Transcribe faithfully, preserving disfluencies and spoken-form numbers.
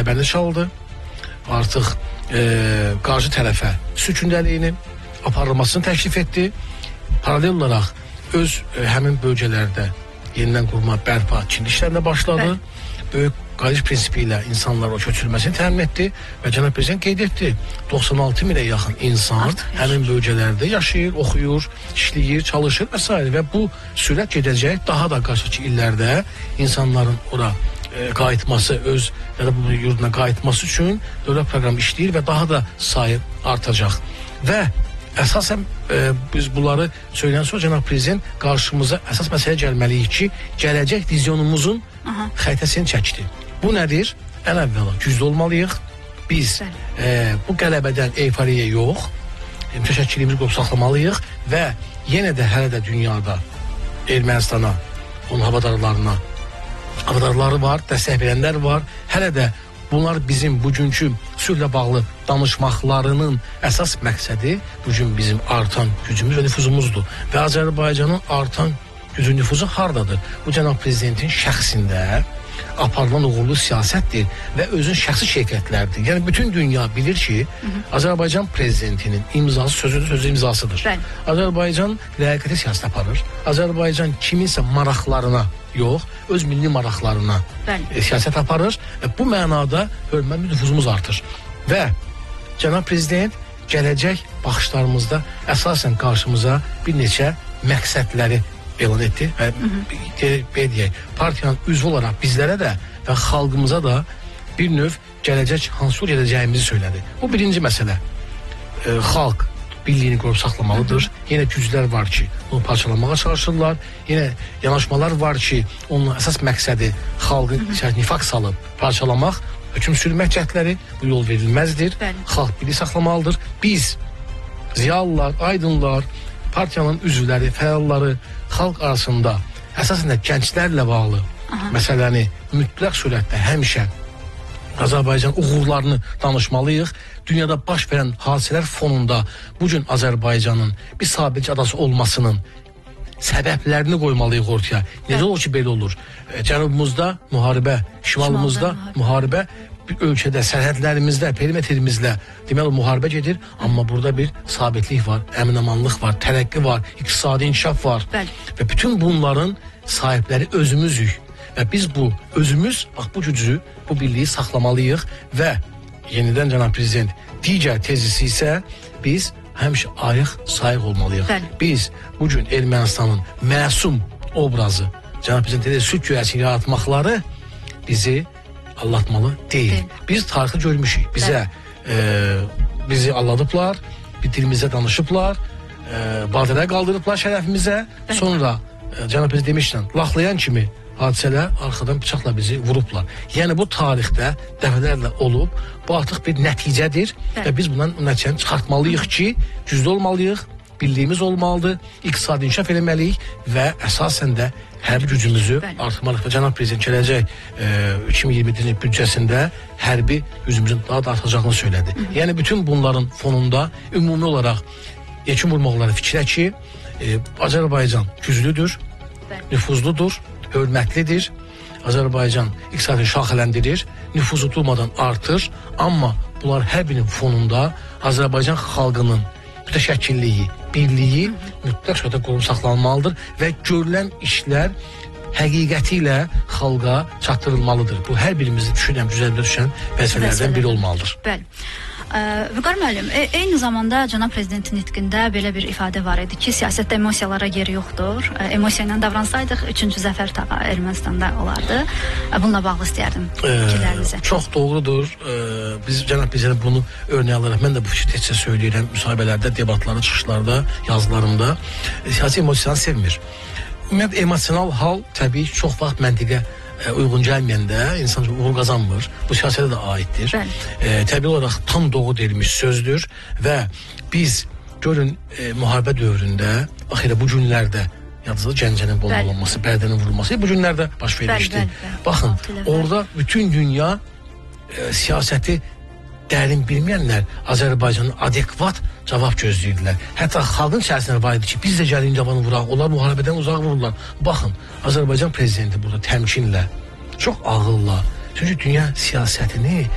qəbəni çaldı. Artıq e, qarşı tərəfə sükündəliyini aparılmasını təklif etdi. Paralel olaraq öz e, həmin bölgələrdə yenidən qurma, bərpa, çinli işlərlə başladı. Bəli. Böyük qarış prinsipi ilə insanlar o köçürülməsini təmin etdi və cənab prezident qeyd etdi. doxsan altı minə yaxın insan artıq həmin bölgələrdə yaşayır, oxuyur, işləyir, çalışır və s. və bu sürət gedəcək. Daha da qarşıdakı illərdə insanların ora e, qayıtması, öz ya da bu yurduna qayıtması üçün dövlət proqramı işləyir və daha da sayı artacaq. Və əsasən e, biz bunları söyləyən sonra cənab prezident qarşımıza əsas məsələyə gəlməliyik ki, gələcək vizyonumuzun Aha. xəritəsini çəkdi. Bu nədir? Ən əvvəla güclü olmalıyıq. Biz e, bu qələbədən eyfariya yox, e, mütəşəkkiliyimizi qorub saxlamalıyıq və yenə də hələ də dünyada Ermənistana, onun havadarlarına, havadarları var, dəstək verənlər var. Hələ də bunlar bizim bugünkü sülhlə bağlı danışmaqlarının əsas məqsədi bugün bizim artan gücümüz və nüfuzumuzdur. Və Azərbaycanın artan gücü nüfuzu hardadır? Bu cənab prezidentin şəxsində aparılan uğurlu siyasətdir və özün şəxsi keyfiyyətlərdir. Yəni bütün dünya bilir ki, hı -hı. Azərbaycan prezidentinin imzası sözüdür, sözü imzasıdır. Bəli. Azərbaycan ləyaqəti siyasət aparır. Azərbaycan kiminsə maraqlarına yox, öz milli maraqlarına e, siyasət aparır və bu mənada hörmətli nüfuzumuz artır. Və cənab prezident gələcək baxışlarımızda əsasən qarşımıza bir neçə məqsədləri elan etdi və deyək, partiyanın üzvü olaraq bizlərə də və xalqımıza da bir növ gələcək hansı yol gedəcəyimizi söylədi. Bu birinci məsələ. E, xalq birliyini qorub saxlamalıdır. Yenə güclər var ki, onu parçalamağa çalışırlar. Yenə yanaşmalar var ki, onun əsas məqsədi xalqın içərisində nifaq salıb parçalamaq, hökm sürmək cəhdləri, bu yol verilməzdir. Bəli. Xalq birliyi saxlamalıdır. Biz, ziyalılar, aydınlar, partiyanın üzvləri, fəalları xalq arasında əsasən də gənclərlə bağlı Aha. məsələni mütləq surətdə həmişə Azərbaycan uğurlarını danışmalıyıq. Dünyada baş verən hadisələr fonunda bugün Azərbaycanın bir sabitçi adası olmasının səbəblərini qoymalıyıq ortaya. Necə olur ki, belə olur? Cənubumuzda müharibə, şimalımızda müharibə, bir ölkədə, sərhədlərimizdə, perimetrimizlə deməli müharibə gedir, amma burada bir sabitlik var, əmin-amanlıq var, tərəqqi var, iqtisadi inkişaf var. Bəli. Və bütün bunların sahibləri özümüzük. Və biz bu özümüz, bax bu gücü, bu birliyi saxlamalıyıq və yenidən cənab prezident digər tezisi isə biz həmişə ayıq, sayıq olmalıyıq. Bəli. Biz bugün Ermənistanın məsum obrazı, cənab prezident dedi, süd göyəsini yaratmaqları bizi allatmalı deyil. Değil. Biz tarixi görmüşük. Bizə e, bizi alladıblar, bir dilimizə danışıblar, e, badələ qaldırıblar şərəfimizə. Bəli. Sonra e, cənab prezident demişdən, laxlayan kimi hadisələr arxadan bıçaqla bizi vurublar. Yəni bu tarixdə dəfələrlə olub, bu artıq bir nəticədir. Bəli. Və biz bundan nəticəni çıxartmalıyıq ki, güclü olmalıyıq, birliyimiz olmalıdır, iqtisadi inkişaf eləməliyik və əsasən də hərbi gücümüzü artırmalıyıq. Və cənab prezident gələcək e, iki min iyirmi yeddi büdcəsində hərbi gücümüzün daha da artacağını söylədi. Hı -hı. Yəni bütün bunların fonunda ümumi olaraq yekun vurmaqları fikrə ki, e, Azərbaycan güclüdür, Bəli. nüfuzludur, hörmətlidir. Azərbaycan iqtisadını şaxələndirir, nüfuzu durmadan artır, amma bunlar hər birinin fonunda Azərbaycan xalqının mütəşəkkilliyi, birliyi mütləq şəkildə qorunub saxlanmalıdır və görülən işlər həqiqəti ilə xalqa çatdırılmalıdır. Bu hər birimizin düşünən, üzərimizə düşən vəzifələrdən biri olmalıdır. Bəli. Vüqar müəllim, e, eyni zamanda cənab prezidentin nitqində belə bir ifadə var idi ki, siyasətdə emosiyalara yer yoxdur. E, emosiya ilə davransaydıq, üçüncü zəfər taqa Ermənistanda olardı. E, bununla bağlı istəyərdim fikirlərinizi. E, çox doğrudur. E, biz cənab prezidentin bunu örnək alaraq, mən də bu fikri tezcə söyləyirəm, müsahibələrdə, debatlarda, çıxışlarda, yazılarımda. E, siyasi emosiyanı sevmir. Ümumiyyətlə, emosional hal təbii ki, çox vaxt məntiqə uyğun gəlməyəndə insan uğur qazanmır. Bu siyasətə də aiddir. E, təbii olaraq tam doğru deyilmiş sözdür və biz görün e, müharibə dövründə, bax elə bu günlərdə yadınızda Gəncənin bombalanması, Bərdənin vurulması bu günlərdə baş vermişdi. Bəl, bəl, bəl. Baxın, orada bütün dünya e, siyasəti dərin bilməyənlər Azərbaycanın adekvat cavab gözləyirdilər. Hətta xalqın içərisində var idi ki, biz də gəlin cavanı vuraq, onlar müharibədən uzaq vururlar. Baxın, Azərbaycan prezidenti burada təmkinlə, çox ağılla, çünki dünya siyasətini